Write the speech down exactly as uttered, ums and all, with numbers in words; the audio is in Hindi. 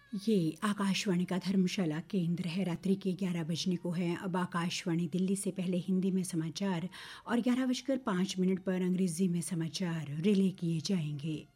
ये आकाशवाणी का धर्मशाला केंद्र है। रात्रि के ग्यारह बजने को है। अब आकाशवाणी दिल्ली से पहले हिंदी में समाचार और ग्यारह बजकर पाँच मिनट पर अंग्रेजी में समाचार रिले किए जाएंगे।